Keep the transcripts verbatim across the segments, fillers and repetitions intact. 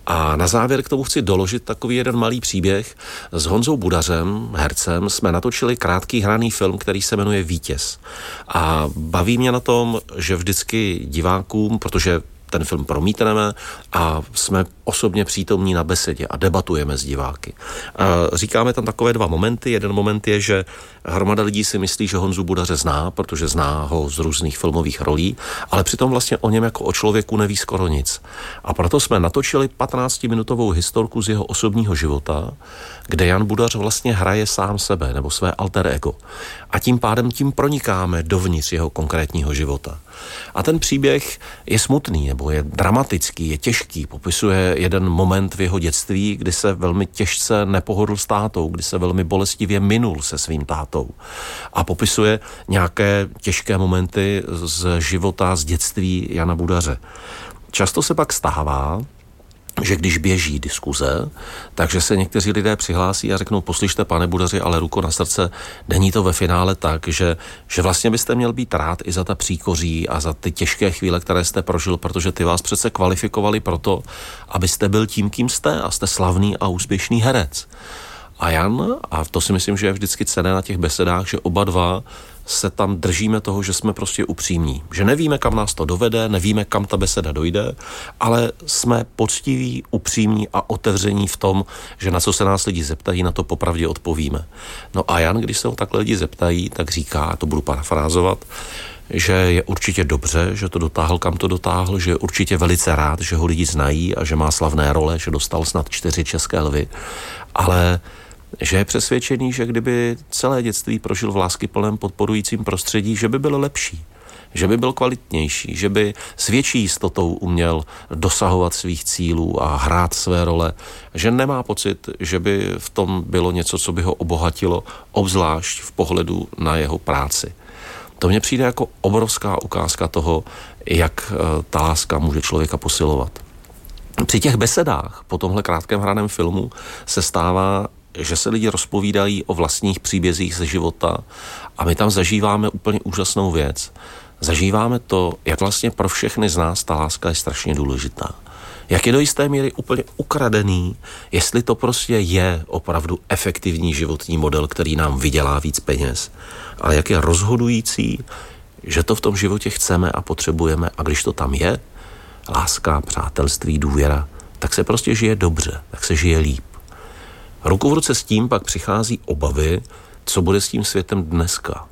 A na závěr k tomu chci doložit takový jeden malý příběh. S Honzou Budařem, hercem, jsme natočili krátký hraný film, který se jmenuje Vítěz. A baví mě na tom, že vždycky divákům, protože ten film promítneme a jsme osobně přítomní na besedě a debatujeme s diváky. A říkáme tam takové dva momenty. Jeden moment je, že hromada lidí si myslí, že Honzu Budaře zná, protože zná ho z různých filmových rolí, ale přitom vlastně o něm jako o člověku neví skoro nic. A proto jsme natočili patnáctiminutovou historku z jeho osobního života, kde Jan Budař vlastně hraje sám sebe nebo své alter ego. A tím pádem tím pronikáme dovnitř jeho konkrétního života. A ten příběh je smutný, nebo je dramatický, je těžký. Popisuje jeden moment v jeho dětství, kdy se velmi těžce nepohodl s tátou, kdy se velmi bolestivě minul se svým tátou. A popisuje nějaké těžké momenty z života, z dětství Jana Budaře. Často se pak stává, že když běží diskuze, takže se někteří lidé přihlásí a řeknou, poslyšte, pane Budaři, ale ruko na srdce, není to ve finále tak, že, že vlastně byste měl být rád i za ta příkoří a za ty těžké chvíle, které jste prožil, protože ty vás přece kvalifikovali proto, abyste byl tím, kým jste a jste slavný a úspěšný herec. A Jan, a to si myslím, že je vždycky cenné na těch besedách, že oba dva se tam držíme toho, že jsme prostě upřímní. Že nevíme, kam nás to dovede, nevíme, kam ta beseda dojde, ale jsme poctiví, upřímní a otevření v tom, že na co se nás lidi zeptají, na to popravdě odpovíme. No a Jan, když se ho takhle lidi zeptají, tak říká, to budu parafrázovat, že je určitě dobře, že to dotáhl, kam to dotáhl, že je určitě velice rád, že ho lidi znají a že má slavné role, že dostal snad čtyři české lvy, ale že je přesvědčený, že kdyby celé dětství prožil v láskyplném podporujícím prostředí, že by byl lepší, že by byl kvalitnější, že by s větší jistotou uměl dosahovat svých cílů a hrát své role, že nemá pocit, že by v tom bylo něco, co by ho obohatilo, obzvlášť v pohledu na jeho práci. To mně přijde jako obrovská ukázka toho, jak ta láska může člověka posilovat. Při těch besedách po tomhle krátkém hraném filmu se stává, že se lidi rozpovídají o vlastních příbězích ze života a my tam zažíváme úplně úžasnou věc. Zažíváme to, jak vlastně pro všechny z nás ta láska je strašně důležitá. Jak je do jisté míry úplně ukradený, jestli to prostě je opravdu efektivní životní model, který nám vydělá víc peněz, ale jak je rozhodující, že to v tom životě chceme a potřebujeme a když to tam je, láska, přátelství, důvěra, tak se prostě žije dobře, tak se žije líp. Ruku v ruce s tím pak přichází obavy, co bude s tím světem dneska.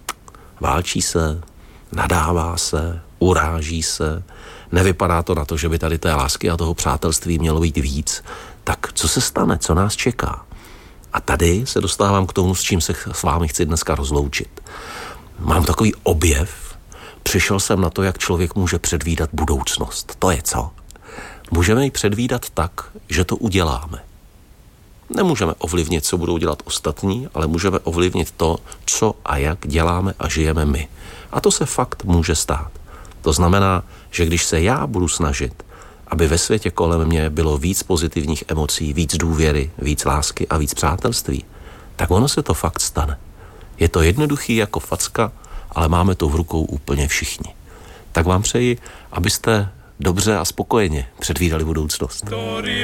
Válčí se, nadává se, uráží se, nevypadá to na to, že by tady té lásky a toho přátelství mělo být víc. Tak co se stane, co nás čeká? A tady se dostávám k tomu, s čím se s vámi chci dneska rozloučit. Mám takový objev, přišel jsem na to, jak člověk může předvídat budoucnost. To je co? Můžeme ji předvídat tak, že to uděláme. Nemůžeme ovlivnit, co budou dělat ostatní, ale můžeme ovlivnit to, co a jak děláme a žijeme my. A to se fakt může stát. To znamená, že když se já budu snažit, aby ve světě kolem mě bylo víc pozitivních emocí, víc důvěry, víc lásky a víc přátelství, tak ono se to fakt stane. Je to jednoduchý jako facka, ale máme to v rukou úplně všichni. Tak vám přeji, abyste dobře a spokojeně předvídali budoucnost.